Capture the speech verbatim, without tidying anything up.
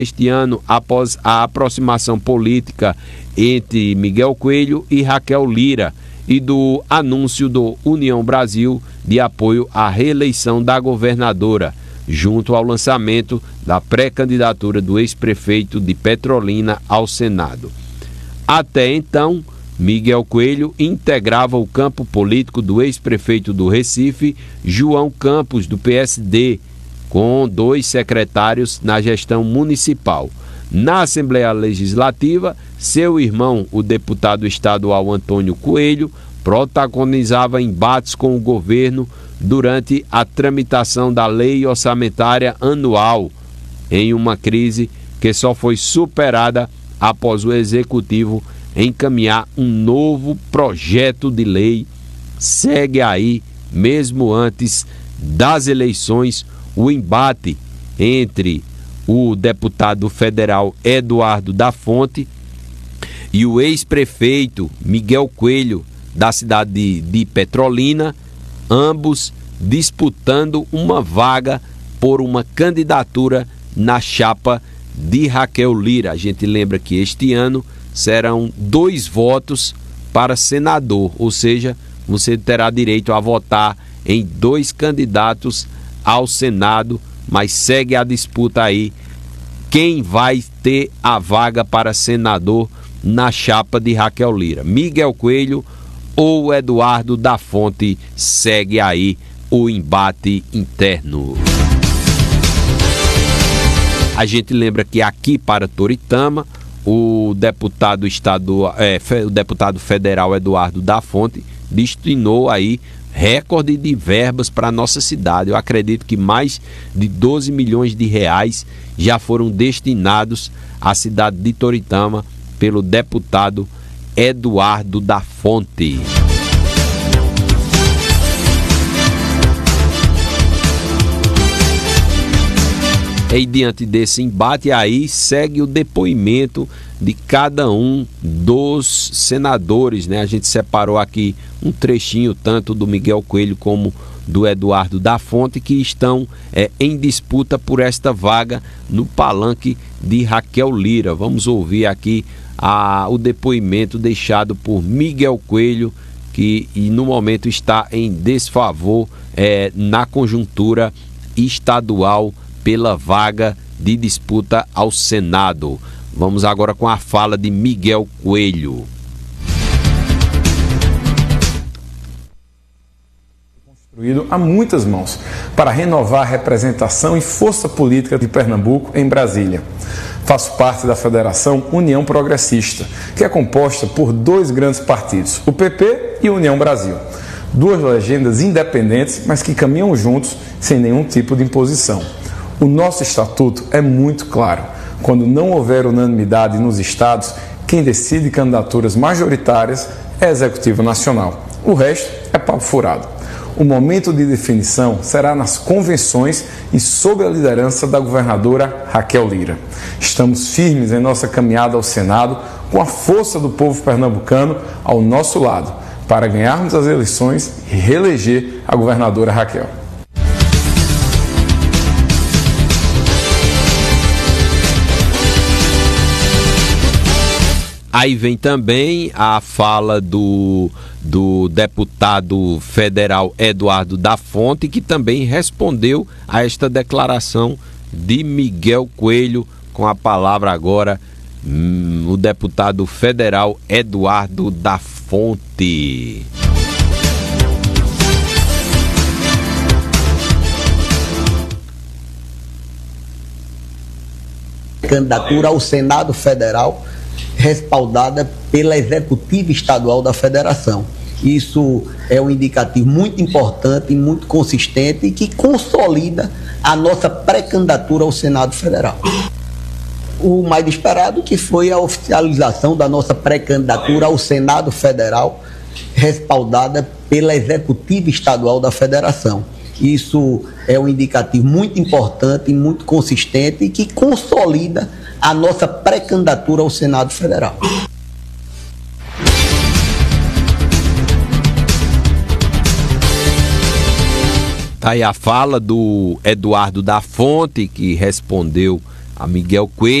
este ano após a aproximação política entre Miguel Coelho e Raquel Lira e do anúncio do União Brasil de apoio à reeleição da governadora, junto ao lançamento da pré-candidatura do ex-prefeito de Petrolina ao Senado. Até então, Miguel Coelho integrava o campo político do ex-prefeito do Recife, João Campos, do P S D, com dois secretários na gestão municipal. Na Assembleia Legislativa, seu irmão, o deputado estadual Antônio Coelho, protagonizava embates com o governo durante a tramitação da Lei Orçamentária Anual, em uma crise que só foi superada após o Executivo encaminhar um novo projeto de lei. Segue aí, mesmo antes das eleições, o embate entre o deputado federal Eduardo da Fonte e o ex-prefeito Miguel Coelho, da cidade de, de Petrolina, ambos disputando uma vaga por uma candidatura na chapa de Raquel Lira. A gente lembra que este ano serão dois votos para senador, ou seja, você terá direito a votar em dois candidatos ao Senado, mas segue a disputa aí. Quem vai ter a vaga para senador na chapa de Raquel Lira? Miguel Coelho ou Eduardo da Fonte? Segue aí o embate interno. A gente lembra que aqui para Toritama, o deputado estadual, é, o deputado federal Eduardo da Fonte destinou aí recorde de verbas para a nossa cidade. Eu acredito que mais de doze milhões de reais já foram destinados à cidade de Toritama pelo deputado Eduardo da Fonte. E diante desse embate aí, segue o depoimento de cada um dos senadores, né? A gente separou aqui um trechinho tanto do Miguel Coelho como do Eduardo da Fonte, que estão é, em disputa por esta vaga no palanque de Raquel Lira. Vamos ouvir aqui a, o depoimento deixado por Miguel Coelho, que e no momento está em desfavor é, na conjuntura estadual pela vaga de disputa ao Senado. Vamos agora com a fala de Miguel Coelho. Construído a muitas mãos para renovar a representação e força política de Pernambuco em Brasília. Faço parte da Federação União Progressista, que é composta por dois grandes partidos, o P P e União Brasil. Duas legendas independentes, mas que caminham juntos sem nenhum tipo de imposição. O nosso estatuto é muito claro. Quando não houver unanimidade nos estados, quem decide candidaturas majoritárias é Executivo Nacional. O resto é papo furado. O momento de definição será nas convenções e sob a liderança da governadora Raquel Lira. Estamos firmes em nossa caminhada ao Senado, com a força do povo pernambucano ao nosso lado, para ganharmos as eleições e reeleger a governadora Raquel. Aí vem também a fala do, do deputado federal Eduardo da Fonte, que também respondeu a esta declaração de Miguel Coelho. Com a palavra agora, hum, o deputado federal Eduardo da Fonte. Candidatura ao Senado Federal, respaldada pela Executiva Estadual da Federação. Isso é um indicativo muito importante e muito consistente e que consolida a nossa pré-candidatura ao Senado Federal. O mais esperado que foi a oficialização da nossa pré-candidatura ao Senado Federal, respaldada pela Executiva Estadual da Federação. Isso é um indicativo muito importante e muito consistente e que consolida a nossa pré-candidatura ao Senado Federal. Está aí a fala do Eduardo da Fonte, que respondeu a Miguel Coelho.